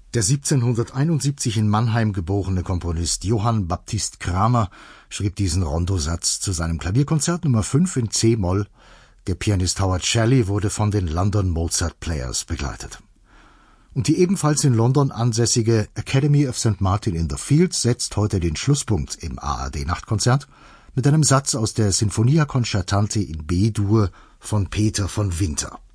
Der 1771 in Mannheim geborene Komponist Johann Baptist Cramer schrieb diesen Rondosatz zu seinem Klavierkonzert Nummer 5 in C-Moll. Der Pianist Howard Shelley wurde von den London Mozart Players begleitet. Und die ebenfalls in London ansässige Academy of St. Martin in the Fields setzt heute den Schlusspunkt im ARD-Nachtkonzert mit einem Satz aus der Sinfonia Concertante in B-Dur von Peter von Winter.